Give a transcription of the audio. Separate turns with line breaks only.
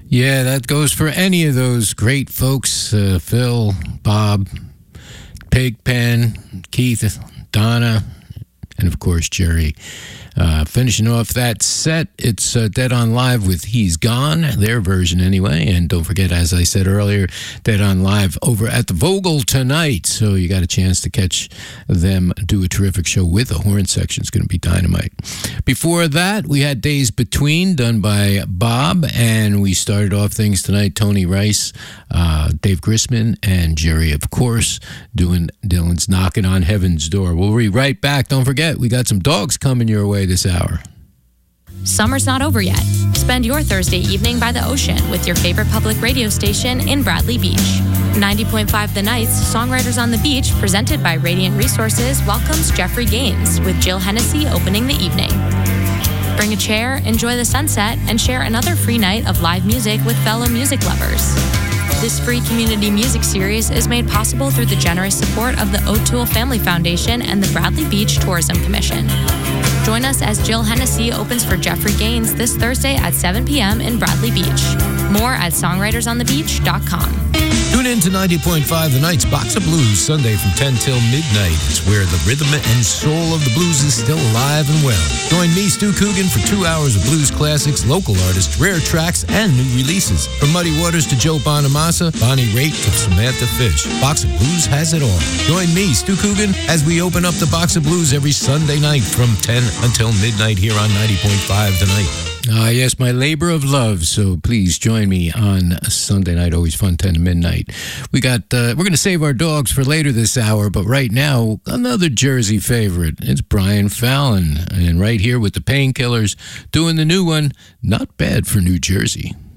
Yeah, that goes for any of those great folks, Phil, Bob, Pigpen, Keith, Donna, and of course Jerry. Finishing off that set, it's Dead on Live with He's Gone, their version anyway. And don't forget, as I said earlier, Dead on Live over at the Vogel tonight. So you got a chance to catch them do a terrific show with a horn section. It's going to be dynamite. Before that, we had Days Between, done by Bob. And we started off things tonight, Tony Rice, Dave Grisman, and Jerry, of course, doing Dylan's Knocking on Heaven's Door. We'll be right back. Don't forget, we got some dogs coming your way this hour.
Summer's not over yet. Spend your Thursday evening by the ocean with your favorite public radio station in Bradley Beach. 90.5 The Nights, Songwriters on the Beach, presented by Radiant Resources, welcomes Jeffrey Gaines with Jill Hennessy opening the evening. Bring a chair, enjoy the sunset, and share another free night of live music with fellow music lovers. This free community music series is made possible through the generous support of the O'Toole Family Foundation and the Bradley Beach Tourism Commission. Join us as Jill Hennessy opens for Jeffrey Gaines this Thursday at 7 p.m. in Bradley Beach. More at songwritersonthebeach.com.
Tune in to 90.5 The Night's Box of Blues, Sunday from 10 till midnight. It's where the rhythm and soul of the blues is still alive and well. Join me, Stu Coogan, for 2 hours of blues classics, local artists, rare tracks, and new releases. From Muddy Waters to Joe Bonamassa, Bonnie Raitt to Samantha Fish. Box of Blues has it all. Join me, Stu Coogan, as we open up the Box of Blues every Sunday night from 10 until midnight here on 90.5 The Night.
Yes, my labor of love. So please join me on Sunday night. Always fun, 10 to midnight. We're going to save our dogs for later this hour, but right now, another Jersey favorite. It's Brian Fallon, and right here with the Painkillers, doing the new one, Not Bad for New Jersey.